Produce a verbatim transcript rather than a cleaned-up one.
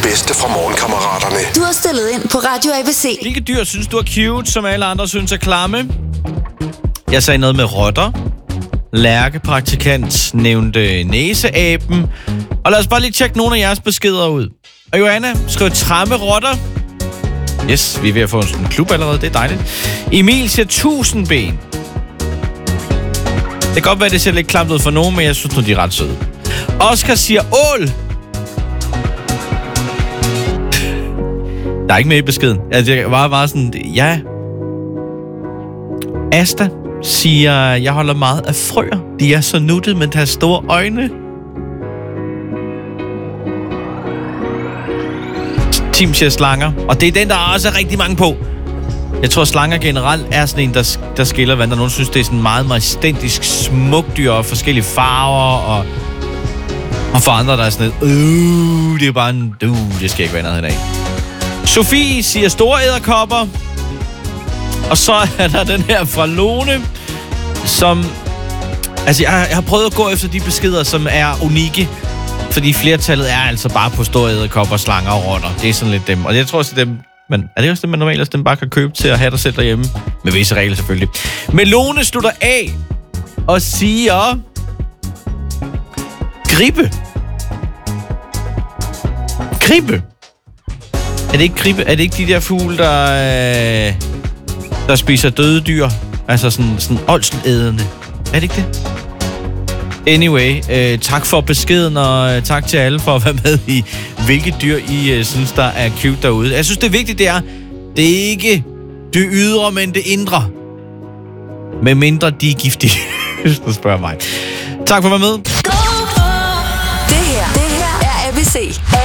bedste fra Morgenkammeraterne. Du har stillet ind på Radio A B C. Hvilke dyr synes du er cute, som alle andre synes er klamme? Jeg sagde noget med rotter. Lærkepraktikant nævnte næseaben. Og lad os bare lige tjekke nogle af jeres beskeder ud. Og Johanna skrev tramme rotter. Yes, vi er ved at få en klub allerede, det er dejligt. Emil siger tusindben. Det kan godt være, det ser lidt klamt ud for nogen, men jeg synes nu, de er ret søde. Oscar siger ål. Der er ikke mere i beskeden. Altså, jeg var bare sådan, ja. Asta siger, jeg holder meget af frøer. De er så nuttede, men de har store øjne. Tim siger slanger. Og det er den, der også er rigtig mange på. Jeg tror, slanger generelt er sådan en, der, der skiller vand. Der nogen synes, det er sådan meget majestætisk smukt dyr og forskellige farver. Og, og for andre, der er sådan et, øh, det er bare en, uh, det skal ikke være noget af. Sofie siger store edderkopper. Og så er der den her fra Lone, som... Altså, jeg, jeg har prøvet at gå efter de beskeder, som er unikke. Fordi flertallet er altså bare på store edderkopper, slanger og rotter. Det er sådan lidt dem. Og jeg tror også, det er dem... Men er det også det, man normalt dem bare kan købe til at have dig selv derhjemme? Med visse regler selvfølgelig. Melone slutter af og siger... Gribe. Gribe. Er det ikke gribe? Er det ikke de der fugle, der, øh, der spiser døde dyr? Altså sådan, sådan ålselædende. Er det ikke det? Anyway, øh, tak for beskeden, og øh, tak til alle for at være med i, hvilke dyr I øh, synes, der er cute derude. Jeg synes, det er vigtigt, det er, det er ikke det ydre, men det indre. Med mindre de er giftige, hvis du spørger mig. Tak for at være med. Det her, det her er A B C.